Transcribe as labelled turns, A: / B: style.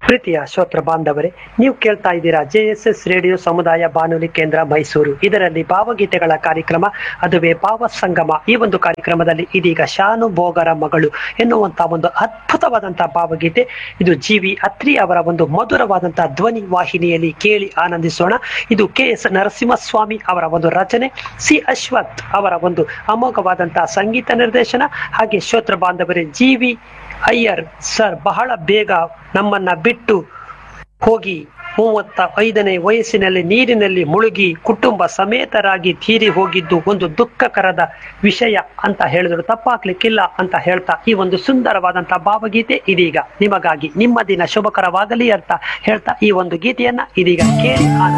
A: ಪ್ರೀತಿಯ ಶ್ರೋತೃ ಬಾಂಧವರೇ, ನೀವು ಕೇಳ್ತಾ ಇದ್ದೀರಾ JSS ರೇಡಿಯೋ ಸಮುದಾಯ ಬಾನುಲಿ ಕೇಂದ್ರ ಮೈಸೂರು. ಇದರಲ್ಲಿ ಭಾವಗೀತೆಗಳ ಕಾರ್ಯಕ್ರಮ, ಅದುವೇ ಭಾವ ಸಂಗಮ. ಈ ಒಂದು ಕಾರ್ಯಕ್ರಮದಲ್ಲಿ ಇದೀಗ ಶಾನುಭೋಗರ ಮಗಳು ಎನ್ನುವಂತಹ ಒಂದು ಅದ್ಭುತವಾದಂತಹ ಭಾವಗೀತೆ. ಇದು GV ಅತ್ರಿ ಅವರ ಒಂದು ಮಧುರವಾದಂತಹ ಧ್ವನಿ ವಾಹಿನಿಯಲ್ಲಿ ಕೇಳಿ ಆನಂದಿಸೋಣ. ಇದು KS ನರಸಿಂಹಸ್ವಾಮಿ ಅವರ ಒಂದು ರಚನೆ, C ಅಶ್ವಥ್ ಅವರ ಒಂದು ಅಮೋಘವಾದಂತಹ ಸಂಗೀತ ನಿರ್ದೇಶನ. ಹಾಗೆ ಶ್ರೋತೃ ಬಾಂಧವರೇ, GV ಅಯ್ಯರ್ ಸರ್ ಬಹಳ ಬೇಗ ನಮ್ಮನ್ನ ಬಿಟ್ಟು ಹೋಗಿ 35ನೇ ವಯಸ್ಸಿನಲ್ಲಿ ನೀರಿನಲ್ಲಿ ಮುಳುಗಿ ಕುಟುಂಬ ಸಮೇತರಾಗಿ ತೀರಿ ಹೋಗಿದ್ದು ಒಂದು ದುಃಖಕರದ ವಿಷಯ ಅಂತ ಹೇಳಿದ್ರು ತಪ್ಪಾಗ್ಲಿಕ್ಕಿಲ್ಲ ಅಂತ ಹೇಳ್ತಾ ಈ ಒಂದು ಸುಂದರವಾದಂತಹ ಭಾವಗೀತೆ ಇದೀಗ ನಿಮಗಾಗಿ. ನಿಮ್ಮ ದಿನ ಶುಭಕರವಾಗಲಿ ಅಂತ ಹೇಳ್ತಾ ಈ ಒಂದು ಗೀತೆಯನ್ನ ಇದೀಗ ಕೇಳಿ ಆನಂದಿಸಿ.